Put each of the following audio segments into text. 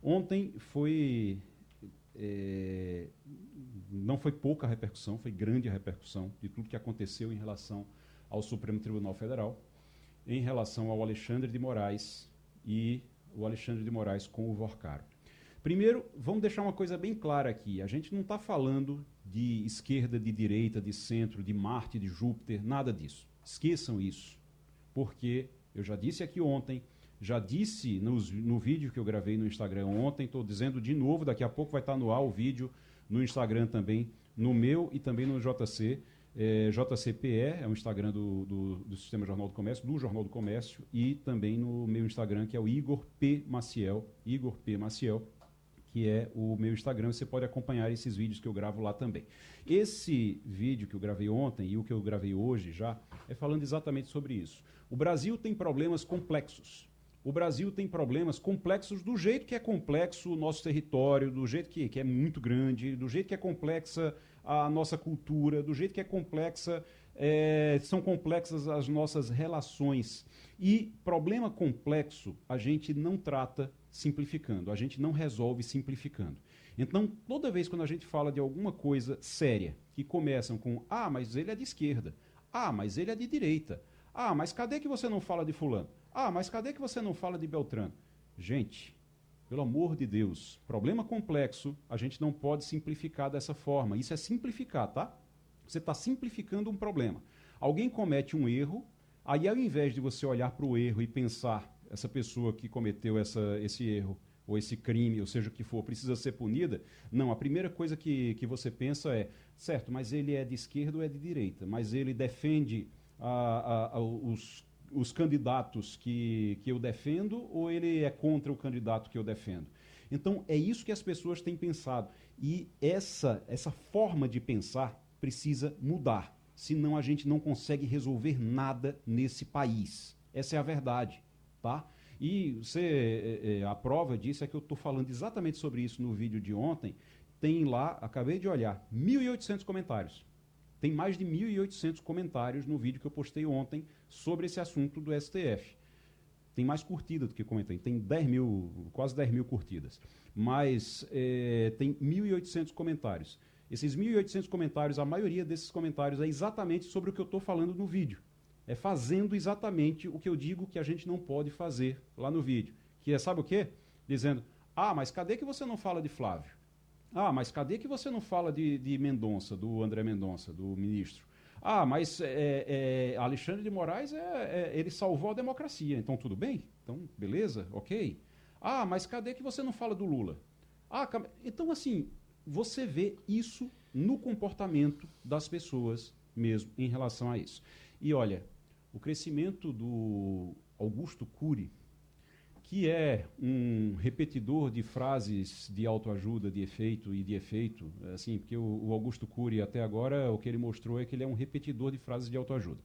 Ontem não foi pouca a repercussão, foi grande a repercussão de tudo que aconteceu em relação ao Supremo Tribunal Federal, em relação ao Alexandre de Moraes e o Alexandre de Moraes com o Vorcaro. Primeiro, vamos deixar uma coisa bem clara aqui. A gente não está falando de esquerda, de direita, de centro, de Marte, de Júpiter, nada disso. Esqueçam isso. Porque eu já disse aqui ontem, já disse no vídeo que eu gravei no Instagram ontem, estou dizendo de novo, daqui a pouco vai estar no ar o vídeo no Instagram também, no meu e também no JC. JCPE é o Instagram do Sistema Jornal do Comércio, do Jornal do Comércio, e também no meu Instagram, que é o Igor P. Maciel, que é o meu Instagram. Você pode acompanhar esses vídeos que eu gravo lá também. Esse vídeo que eu gravei ontem e o que eu gravei hoje já é falando exatamente sobre isso. O Brasil tem problemas complexos. O Brasil tem problemas complexos do jeito que é complexo o nosso território, do jeito que é muito grande, do jeito que é complexa a nossa cultura, do jeito que é complexa, são complexas as nossas relações. E problema complexo a gente não trata simplificando, a gente não resolve simplificando. Então, toda vez quando a gente fala de alguma coisa séria, que começam com, mas ele é de esquerda, mas ele é de direita, mas cadê que você não fala de fulano? Mas cadê que você não fala de Beltrano? Gente, pelo amor de Deus, problema complexo a gente não pode simplificar dessa forma. Isso é simplificar, tá? Você está simplificando um problema. Alguém comete um erro, aí ao invés de você olhar para o erro e pensar, essa pessoa que cometeu esse erro, ou esse crime, ou seja o que for, precisa ser punida, não, a primeira coisa que você pensa é, certo, mas ele é de esquerda ou é de direita? Mas ele defende os candidatos que eu defendo ou ele é contra o candidato que eu defendo? Então, é isso que as pessoas têm pensado. E essa forma de pensar precisa mudar. Senão a gente não consegue resolver nada nesse país. Essa é a verdade. Tá? E a prova disso é que eu estou falando exatamente sobre isso no vídeo de ontem. Tem lá, acabei de olhar, 1.800 comentários. Tem mais de 1.800 comentários no vídeo que eu postei ontem sobre esse assunto do STF. Tem mais curtida do que comentário, tem 10 mil, quase 10 mil curtidas. Mas tem 1.800 comentários. Esses 1.800 comentários, a maioria desses comentários é exatamente sobre o que eu estou falando no vídeo. É fazendo exatamente o que eu digo que a gente não pode fazer lá no vídeo. Que é, sabe o quê? Dizendo, mas cadê que você não fala de Flávio? Mas cadê que você não fala de Mendonça, do André Mendonça, do ministro? Mas Alexandre de Moraes, ele salvou a democracia, então tudo bem? Então, beleza, ok. Mas cadê que você não fala do Lula? Então, assim, você vê isso no comportamento das pessoas mesmo em relação a isso. E olha, o crescimento do Augusto Cury, que é um repetidor de frases de autoajuda, de efeito, assim, porque o Augusto Cury até agora o que ele mostrou é que ele é um repetidor de frases de autoajuda.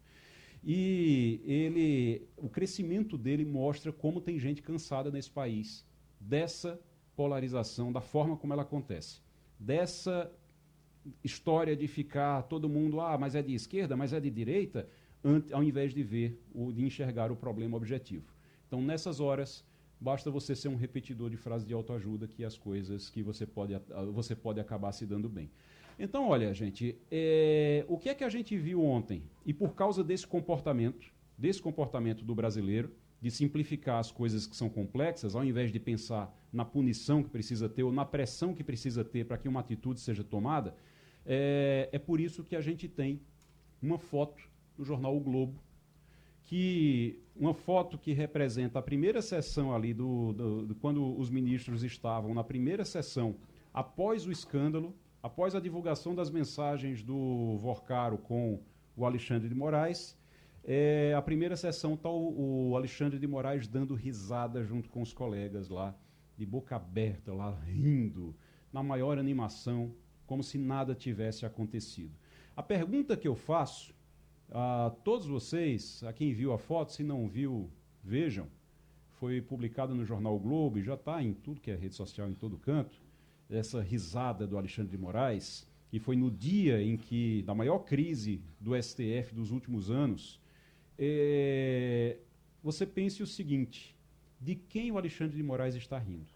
E o crescimento dele mostra como tem gente cansada nesse país dessa polarização, da forma como ela acontece, dessa história de ficar todo mundo, mas é de esquerda, mas é de direita, ao invés de de enxergar o problema objetivo. Então, nessas horas, basta você ser um repetidor de frases de autoajuda que as coisas que você pode acabar se dando bem. Então, olha, gente, o que é que a gente viu ontem? E por causa desse comportamento do brasileiro, de simplificar as coisas que são complexas, ao invés de pensar na punição que precisa ter ou na pressão que precisa ter para que uma atitude seja tomada, é por isso que a gente tem uma foto no jornal O Globo, uma foto que representa a primeira sessão ali quando os ministros estavam na primeira sessão, após o escândalo, após a divulgação das mensagens do Vorcaro com o Alexandre de Moraes. A primeira sessão está o Alexandre de Moraes dando risada junto com os colegas lá, de boca aberta, lá rindo, na maior animação, como se nada tivesse acontecido. A pergunta que eu faço a todos vocês, a quem viu a foto, se não viu, vejam, foi publicada no jornal o Globo e já está em tudo que é rede social, em todo canto, essa risada do Alexandre de Moraes, que foi no dia em que, da maior crise do STF dos últimos anos, você pense o seguinte, de quem o Alexandre de Moraes está rindo?